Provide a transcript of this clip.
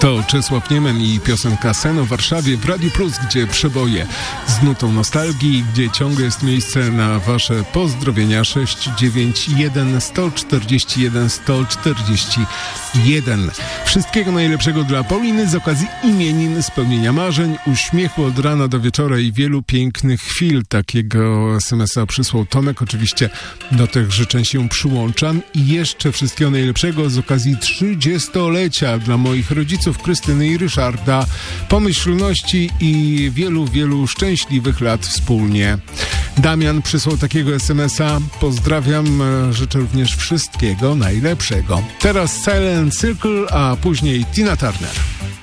To Czesław Niemen i piosenka Sen o Warszawie w Radiu Plus, gdzie przeboje z nutą nostalgii, gdzie ciągle jest miejsce na wasze pozdrowienia. 691 141 141. Wszystkiego najlepszego dla Pauliny z okazji imienin, spełnienia marzeń, uśmiechu od rana do wieczora i wielu pięknych chwil. Takiego SMS-a przysłał Tomek. Oczywiście do tych życzeń się przyłączam. I jeszcze wszystkiego najlepszego z okazji 30-lecia dla moich rodziców, Krystyny i Ryszarda, pomyślności i wielu, wielu szczęśliwych lat wspólnie. Damian przysłał takiego SMS-a. Pozdrawiam, życzę również wszystkiego najlepszego. Teraz Silent Circle, a później Tina Turner.